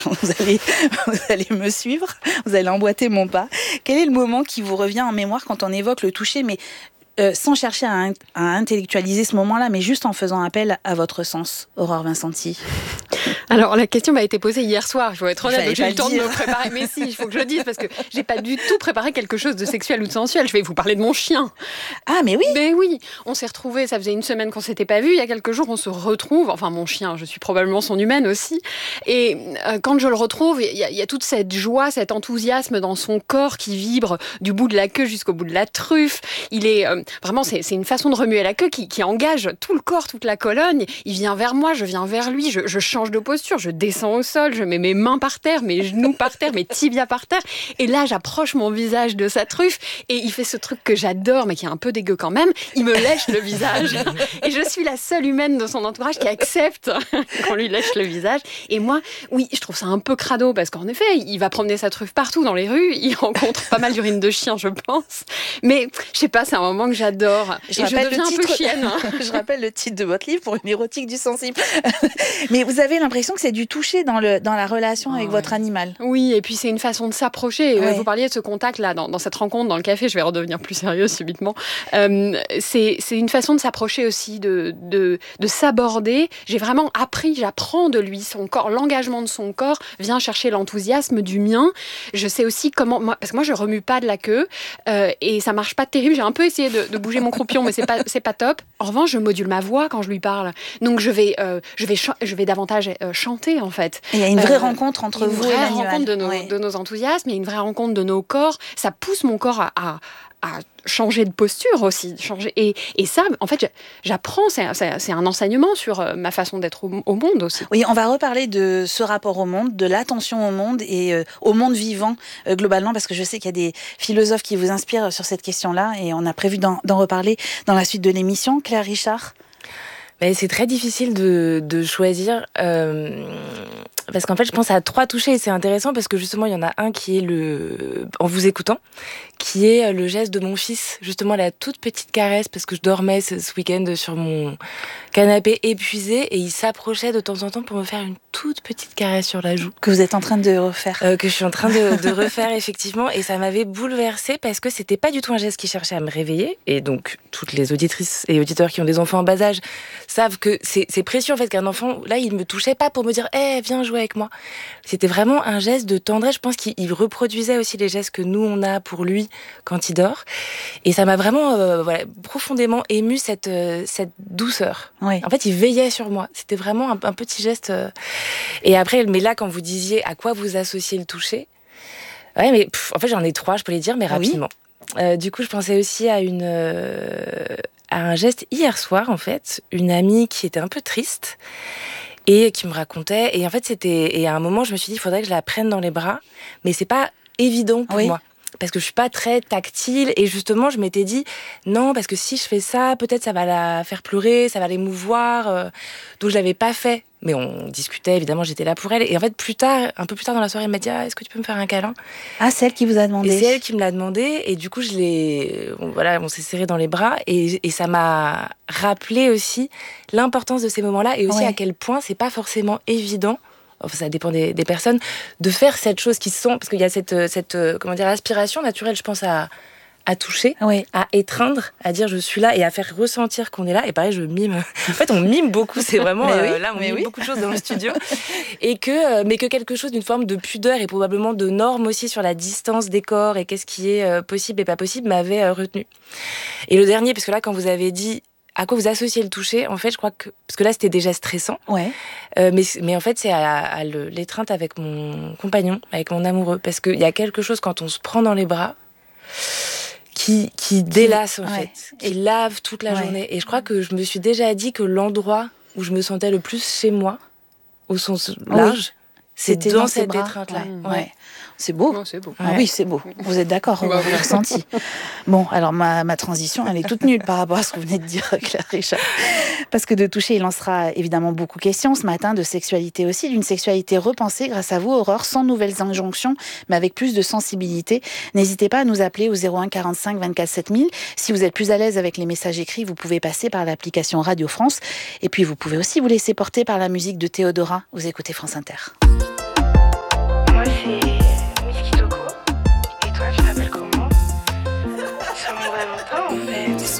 vous allez me suivre, vous allez emboîter mon pas. Quel est le moment qui vous revient en mémoire quand on évoque le toucher, mais sans chercher à intellectualiser ce moment-là, mais juste en faisant appel à votre sens, Aurore Vincenti? Alors, la question m'a été posée hier soir, je dois être honnête, donc j'ai eu le temps de dire. me préparer. Mais si, il faut que je le dise, parce que j'ai pas du tout préparé quelque chose de sexuel ou de sensuel. Je vais vous parler de mon chien. Ah, mais oui! Mais oui, on s'est retrouvés, ça faisait une semaine qu'on s'était pas vus. Il y a quelques jours, on se retrouve. Enfin, mon chien, je suis probablement son humaine aussi. Et quand je le retrouve, il y a toute cette joie, cet enthousiasme dans son corps qui vibre du bout de la queue jusqu'au bout de la truffe. Il est vraiment, c'est une façon de remuer la queue qui engage tout le corps, toute la colonne. Il vient vers moi, je viens vers lui, je change de posture, je descends au sol, je mets mes mains par terre, mes genoux par terre, mes tibias par terre. Et là, j'approche mon visage de sa truffe et il fait ce truc que j'adore, mais qui est un peu dégueu quand même. Il me lèche le visage. Et je suis la seule humaine de son entourage qui accepte qu'on lui lèche le visage. Et moi, oui, je trouve ça un peu crado parce qu'en effet, il va promener sa truffe partout dans les rues. Il rencontre pas mal d'urine de chien, je pense. Mais je sais pas, c'est un moment que j'adore. Je deviens un peu chienne. Je rappelle le titre de votre livre, Pour une érotique du sensible. Mais vous avez l'impression que c'est du toucher dans la relation avec votre animal. Oui, et puis c'est une façon de s'approcher. Ouais. Vous parliez de ce contact-là, dans cette rencontre, dans le café, je vais redevenir plus sérieuse subitement. C'est une façon de s'approcher aussi, de s'aborder. J'ai vraiment appris, j'apprends de lui, son corps, l'engagement de son corps vient chercher l'enthousiasme du mien. Je sais aussi comment, parce que moi je remue pas de la queue, et ça marche pas terrible. J'ai un peu essayé de bouger mon croupion, mais c'est pas top. En revanche, je module ma voix quand je lui parle. Donc je vais davantage chanter en fait. Et il y a une vraie rencontre entre vous et l'animal. Une vraie rencontre de nos enthousiasmes, il y a une vraie rencontre de nos corps. Ça pousse mon corps à changer de posture aussi. Et ça, en fait, j'apprends. C'est un enseignement sur ma façon d'être au monde aussi. Oui, on va reparler de ce rapport au monde, de l'attention au monde et au monde vivant globalement, parce que je sais qu'il y a des philosophes qui vous inspirent sur cette question-là et on a prévu d'en reparler dans la suite de l'émission. Claire Richard? C'est très difficile de choisir parce qu'en fait je pense à 3 touchés et c'est intéressant parce que justement il y en a un qui est en vous écoutant, qui est le geste de mon fils, justement la toute petite caresse parce que je dormais ce week-end sur mon canapé épuisé et il s'approchait de temps en temps pour me faire une toute petite caresse sur la joue. Que vous êtes en train de refaire. Que je suis en train de refaire effectivement et ça m'avait bouleversée parce que c'était pas du tout un geste qui cherchait à me réveiller et donc toutes les auditrices et auditeurs qui ont des enfants en bas âge savent que c'est précieux en fait qu'un enfant, là il me touchait pas pour me dire viens jouer avec moi. C'était vraiment un geste de tendresse, je pense qu'il reproduisait aussi les gestes que nous on a pour lui quand il dort et ça m'a vraiment profondément ému cette douceur. Oui. En fait il veillait sur moi, c'était vraiment un petit geste et après, mais là quand vous disiez à quoi vous associez le toucher, mais en fait j'en ai 3, je peux les dire mais rapidement. Du coup je pensais aussi à un geste hier soir en fait, une amie qui était un peu triste et qui me racontait et en fait et à un moment je me suis dit il faudrait que je la prenne dans les bras mais c'est pas évident pour moi parce que je suis pas très tactile et justement je m'étais dit non parce que si je fais ça peut-être ça va la faire pleurer, ça va l'émouvoir donc je l'avais pas fait mais on discutait évidemment, j'étais là pour elle et en fait un peu plus tard dans la soirée elle m'a dit est-ce que tu peux me faire un câlin? C'est elle qui vous a demandé. Et c'est elle qui me l'a demandé et du coup on s'est serré dans les bras et ça m'a rappelé aussi l'importance de ces moments-là et aussi à quel point c'est pas forcément évident. Enfin, ça dépend des personnes, de faire cette chose qui se sent, parce qu'il y a cette aspiration naturelle, je pense, à toucher, à étreindre, à dire je suis là et à faire ressentir qu'on est là. Et pareil, je mime. En fait, on mime beaucoup, c'est vraiment là, on mime beaucoup de choses dans le studio. Mais que quelque chose d'une forme de pudeur et probablement de norme aussi sur la distance des corps et qu'est-ce qui est possible et pas possible m'avait retenu. Et le dernier, parce que là, quand vous avez dit à quoi vous associez le toucher, en fait, je crois que... Parce que là, c'était déjà stressant. Mais en fait, c'est à l'étreinte avec mon compagnon, avec mon amoureux. Parce qu'il y a quelque chose, quand on se prend dans les bras, qui délasse, en fait. Qui lave toute la journée. Et je crois que je me suis déjà dit que l'endroit où je me sentais le plus chez moi, au sens large, c'était dans cette étreinte-là. C'est beau. Non, c'est beau. Oui, c'est beau. Vous êtes d'accord, vous l'avez ressenti. Bon, alors ma transition, elle est toute nulle par rapport à ce que vous venez de dire, Claire Richard. Parce que de toucher, il en sera évidemment beaucoup question ce matin, de sexualité aussi, d'une sexualité repensée grâce à vous, Aurore, sans nouvelles injonctions, mais avec plus de sensibilité. N'hésitez pas à nous appeler au 01 45 24 7000. Si vous êtes plus à l'aise avec les messages écrits, vous pouvez passer par l'application Radio France. Et puis, vous pouvez aussi vous laisser porter par la musique de Théodora. Vous écoutez France Inter. sur mon Valentin, en fait.